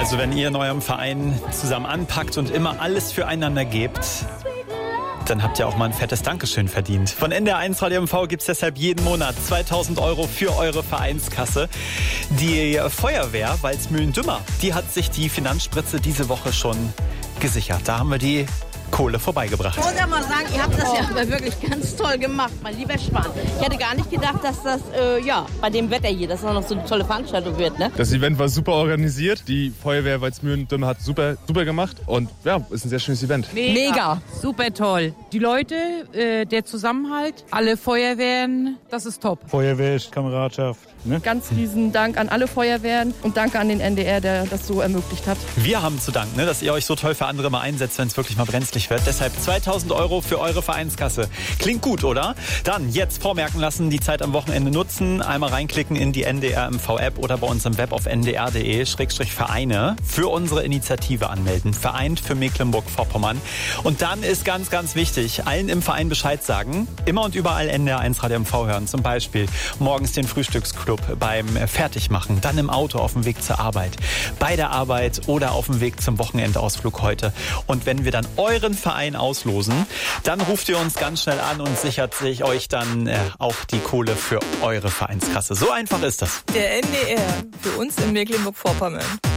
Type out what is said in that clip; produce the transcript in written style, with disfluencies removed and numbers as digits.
Also wenn ihr in eurem Verein zusammen anpackt und immer alles füreinander gebt, dann habt ihr auch mal ein fettes Dankeschön verdient. Von NDR1 Radio MV gibt es deshalb jeden Monat 2.000 € für eure Vereinskasse. Die Feuerwehr Walsmühlen-Dümmer, die hat sich die Finanzspritze diese Woche schon gesichert. Da haben wir die Kohle vorbeigebracht. Ich muss ja mal sagen, ihr habt das ja aber wirklich ganz toll gemacht, mein lieber Schwan. Ich hätte gar nicht gedacht, dass das, bei dem Wetter hier, dass das noch so eine tolle Veranstaltung wird, ne? Das Event war super organisiert. Die Feuerwehr Walsmühlen-Dümmer hat super gemacht. Und ja, ist ein sehr schönes Event. Mega. Super toll. Die Leute, der Zusammenhalt, alle Feuerwehren, das ist top. Feuerwehr ist Kameradschaft. Ne? Ganz riesen Dank an alle Feuerwehren und danke an den NDR, der das so ermöglicht hat. Wir haben zu danken, dass ihr euch so toll für andere mal einsetzt, wenn es wirklich mal brenzlig wird. Deshalb 2.000 € für eure Vereinskasse. Klingt gut, oder? Dann jetzt vormerken lassen, die Zeit am Wochenende nutzen. Einmal reinklicken in die NDR MV-App oder bei uns im Web auf ndr.de/Vereine für unsere Initiative anmelden. Vereint für Mecklenburg-Vorpommern. Und dann ist ganz, ganz wichtig, allen im Verein Bescheid sagen. Immer und überall NDR1 Radio MV hören. Zum Beispiel morgens den Frühstücksclub beim Fertigmachen, dann im Auto auf dem Weg zur Arbeit, bei der Arbeit oder auf dem Weg zum Wochenendausflug heute. Und wenn wir dann euren Verein auslosen, dann ruft ihr uns ganz schnell an und sichert sich euch dann auch die Kohle für eure Vereinskasse. So einfach ist das. Der NDR, für uns in Mecklenburg-Vorpommern.